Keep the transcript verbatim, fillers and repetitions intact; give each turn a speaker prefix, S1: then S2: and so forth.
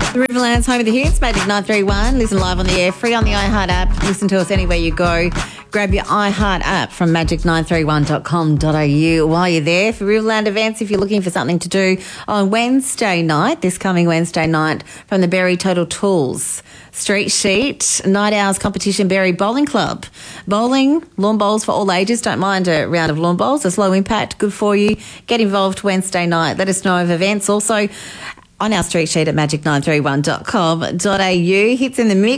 S1: The Riverlands, home of the hits, Magic nine three one. Listen live on the air, free on the iHeart app. Listen to us anywhere you go. Grab your iHeart app from magic nine three one dot com dot a u while you're there for Riverland events. If you're looking for something to do on Wednesday night, this coming Wednesday night, from the Berry Total Tools Street Sheet Night Owls Competition Berry Bowling Club. Bowling, lawn bowls for all ages. Don't mind a round of lawn bowls. It's low impact, good for you. Get involved Wednesday night. Let us know of events. Also, on our street sheet at magic nine three one dot com dot a u. Hits in the mix.